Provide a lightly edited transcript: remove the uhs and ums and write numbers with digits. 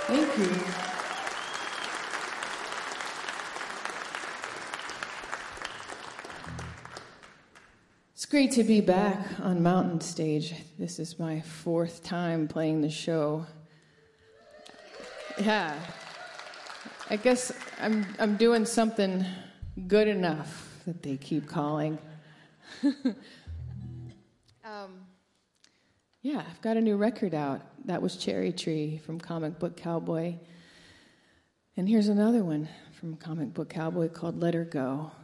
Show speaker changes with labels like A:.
A: Thank you. It's great to be back on Mountain Stage. This is my 4th time playing the show. Yeah. I guess I'm doing something good enough that they keep calling. Yeah, I've got a new record out. That was Cherry Tree from Comic Book Cowboy. And here's another one from Comic Book Cowboy called Let Her Go.